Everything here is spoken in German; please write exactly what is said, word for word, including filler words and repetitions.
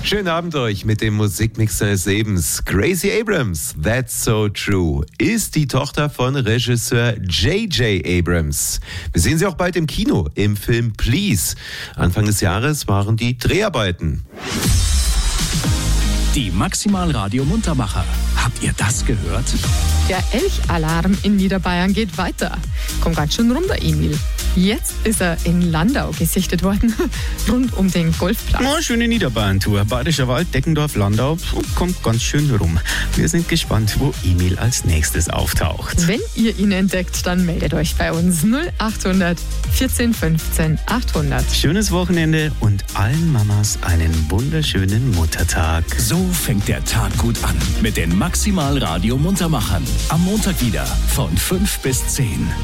Schönen Abend euch mit dem Musikmix des Lebens. Gracie Abrams, That's So True, ist die Tochter von Regisseur J J Abrams. Wir sehen sie auch bald im Kino, im Film Please. Anfang des Jahres waren die Dreharbeiten. Die Maximal Radio Muntermacher. Habt ihr das gehört? Der Elchalarm in Niederbayern geht weiter. Kommt ganz schön rum, der Emil. Jetzt ist er in Landau gesichtet worden, rund um den Golfplatz. Oh, schöne Niederbayern-Tour. Bayerischer Wald, Deckendorf, Landau, kommt ganz schön rum. Wir sind gespannt, wo Emil als nächstes auftaucht. Wenn ihr ihn entdeckt, dann meldet euch bei uns null achthundert vierzehn fünfzehn achthundert. Schönes Wochenende und allen Mamas einen wunderschönen Muttertag. So fängt der Tag gut an mit den Maximal Radio Muntermachern. Am Montag wieder von fünf bis zehn.